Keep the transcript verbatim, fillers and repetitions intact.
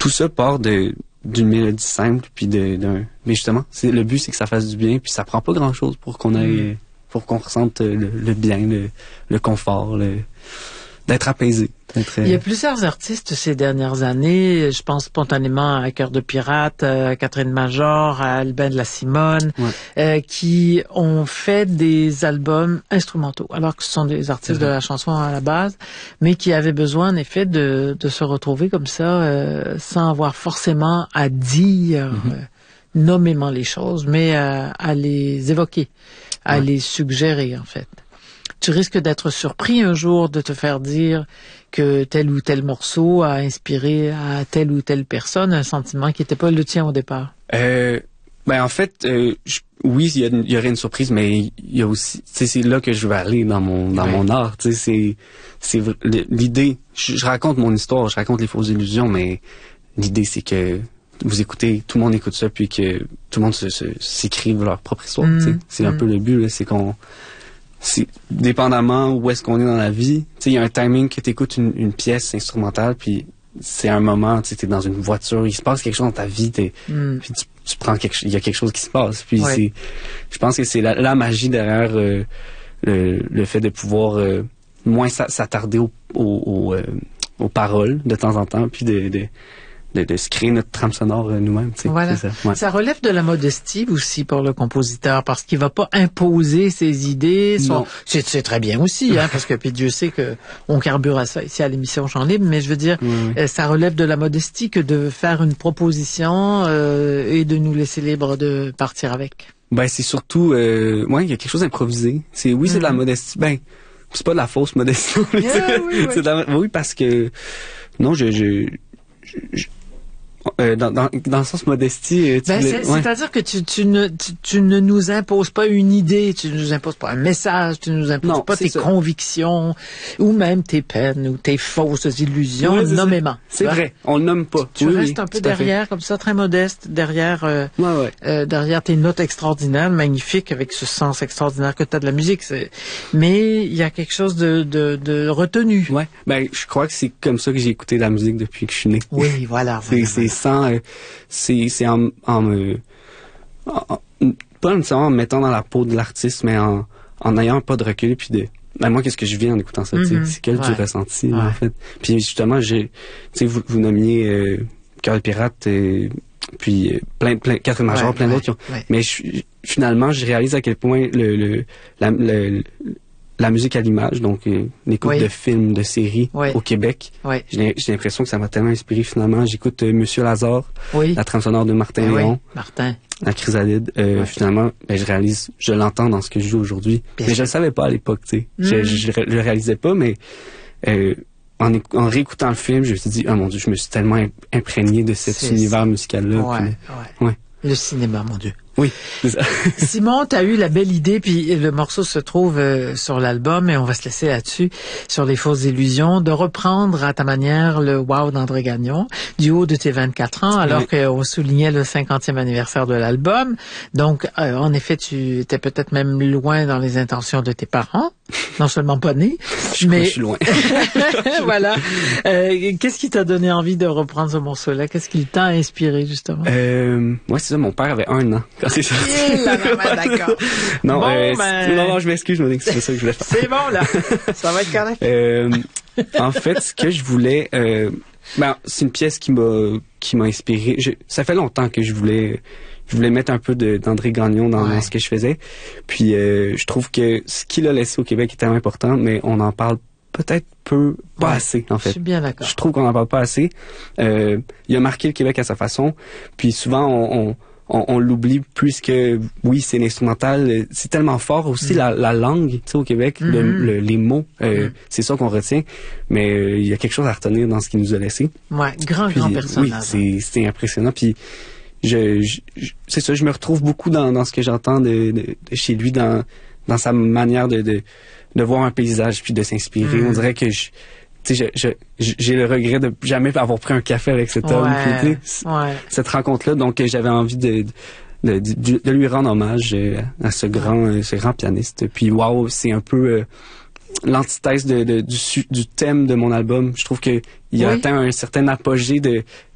tout ça part de d'une mélodie simple, puis de, d'un... Mais justement, c'est, le but, c'est que ça fasse du bien, puis ça prend pas grand-chose pour qu'on aille... Mm. pour qu'on ressente le, le bien, le, le confort, le... d'être apaisé. D'être... Il y a plusieurs artistes ces dernières années, je pense spontanément à Cœur de Pirate, à Catherine Major, à Albin de la Simone, ouais. euh, qui ont fait des albums instrumentaux, alors que ce sont des artistes de la chanson à la base, mais qui avaient besoin en effet de, de se retrouver comme ça, euh, sans avoir forcément à dire mm-hmm. euh, nommément les choses, mais à, à les évoquer, à ouais. les suggérer en fait. Tu risques d'être surpris un jour de te faire dire que tel ou tel morceau a inspiré à telle ou telle personne un sentiment qui n'était pas le tien au départ. Euh, ben en fait, euh, je, oui, il y, y aurait une surprise, mais il y a aussi, tu sais, c'est là que je vais aller dans mon dans ouais. mon art. Tu sais, c'est c'est l'idée. Je, je raconte mon histoire, je raconte les fausses illusions, mais l'idée c'est que vous écoutez, tout le monde écoute ça, puis que tout le monde se, se, s'écrive leur propre histoire. Mmh, tu sais, c'est mmh. un peu le but là, c'est qu'on c'est dépendamment où est-ce qu'on est dans la vie, tu sais, il y a un timing que tu écoutes une, une pièce instrumentale, puis c'est un moment, tu sais, t'es dans une voiture, il se passe quelque chose dans ta vie, t'es, mm. puis tu, tu prends quelque, il y a quelque chose qui se passe, puis ouais. c'est, je pense que c'est la, la magie derrière euh, le, le fait de pouvoir euh, moins s'attarder aux, aux, aux, euh, aux paroles de temps en temps, puis de, de De, de se créer notre trame sonore euh, nous-mêmes. Voilà. C'est ça. Ouais. Ça relève de la modestie aussi pour le compositeur, parce qu'il va pas imposer ses idées. Son... C'est, c'est très bien aussi, hein, parce que puis Dieu sait que on carbure à ça ici à l'émission Chant Libre, mais je veux dire, oui. euh, ça relève de la modestie que de faire une proposition euh, et de nous laisser libre de partir avec. Ben c'est surtout, euh, ouais, il y a quelque chose d'improvisé. C'est oui, c'est mm-hmm. de la modestie. Ben c'est pas de la fausse modestie. Mais yeah, c'est, oui, oui. C'est de la, oui, parce que non, je, je, je, je Euh, dans, dans, dans le sens modestie, tu ben, c'est, ouais. c'est-à-dire que tu, tu, ne, tu, tu ne nous imposes pas une idée, tu ne nous imposes pas un message, tu ne nous imposes non, pas tes ça. convictions, ou même tes peines, ou tes fausses illusions, ouais, nommément. C'est vrai, vrai. On le nomme pas. Tu, tu oui, restes oui, un peu derrière, comme ça, très modeste, derrière, euh, ouais, ouais. Euh, derrière tes notes extraordinaires, magnifiques, avec ce sens extraordinaire que tu as de la musique. C'est... Mais il y a quelque chose de, de, de retenu. Ouais, ben, je crois que c'est comme ça que j'ai écouté la musique depuis que je suis né. Oui, voilà. c'est, voilà, c'est voilà. sans, euh, c'est, c'est en, en me, en, en, pas nécessairement en me mettant dans la peau de l'artiste, mais en, en ayant pas de recul, puis de, ben moi, qu'est-ce que je vis en écoutant ça, mm-hmm. c'est quel ouais. du ressenti, ouais. en fait. Puis justement, j'ai, tu sais, vous, vous nommiez euh, Cœur de Pirate, euh, puis euh, plein, plein, Catherine Major, ouais, plein ouais, d'autres. Qui ont, ouais. Mais je, finalement, je réalise à quel point le, le, la, le, la musique à l'image, donc euh, l'écoute oui. de films, de séries oui. au Québec, oui. j'ai, j'ai l'impression que ça m'a tellement inspiré finalement. J'écoute euh, Monsieur Lazare, oui. la trame sonore de Martin oui. Léon, Martin. La Chrysalide. Euh, oui. Finalement, ben, je réalise, je l'entends dans ce que je joue aujourd'hui. Bien mais sûr. Je le savais pas à l'époque, tu sais. Mm. Je, je, je le réalisais pas, mais euh, en, en réécoutant le film, je me suis dit, oh mon Dieu, je me suis tellement imprégné de cet C'est univers musical-là. Ouais, puis, ouais. ouais. Le cinéma, mon Dieu. Oui, c'est ça. Simon, tu as eu la belle idée, puis le morceau se trouve euh, sur l'album, et on va se laisser là-dessus, sur les fausses illusions, de reprendre à ta manière le Wow d'André Gagnon, du haut de tes vingt-quatre ans, alors oui. qu'on soulignait le cinquantième anniversaire de l'album. Donc, euh, en effet, tu étais peut-être même loin dans les intentions de tes parents, non seulement pas né, je mais... Je suis loin. Voilà. Euh, qu'est-ce qui t'a donné envie de reprendre ce morceau-là? Qu'est-ce qui t'a inspiré, justement? Euh, ouais, c'est ça, mon père avait un an. C'est ça. Là, là, d'accord. Non, bon, euh, ben... non, non, je m'excuse, je me dis que c'est pas ça que je voulais faire. C'est bon, là. Ça va être correct. euh, en fait, ce que je voulais, euh, ben, c'est une pièce qui m'a, qui m'a inspiré. Je, ça fait longtemps que je voulais, je voulais mettre un peu de, d'André Gagnon dans, ouais. dans ce que je faisais. Puis, euh, je trouve que ce qu'il a laissé au Québec est tellement important, mais on en parle peut-être peu, pas ouais, assez, en fait. Je suis bien d'accord. Je trouve qu'on n'en parle pas assez. Euh, il a marqué le Québec à sa façon. Puis souvent, on, on On, on l'oublie plus que, oui, c'est l'instrumental. C'est tellement fort aussi, mm. la, la langue, tu sais, au Québec, mm-hmm. le, le, les mots, euh, mm. c'est ça qu'on retient. Mais euh, il y a quelque chose à retenir dans ce qu'il nous a laissé. Ouais, grand, puis, grand personnage. Oui, c'est, c'est impressionnant. Puis, je, je, je, c'est ça, je me retrouve beaucoup dans, dans ce que j'entends de, de, de chez lui, dans, dans sa manière de, de, de voir un paysage puis de s'inspirer. Mm. On dirait que je... Tu sais, je, je, j'ai le regret de jamais avoir pris un café avec cet homme. Ouais, puis, tu sais, ouais. Cette rencontre-là, donc j'avais envie de, de, de, de lui rendre hommage à ce grand, ce grand pianiste. Puis wow, c'est un peu euh, l'antithèse de, de, du, du thème de mon album. Je trouve que il a oui. atteint un certain apogée de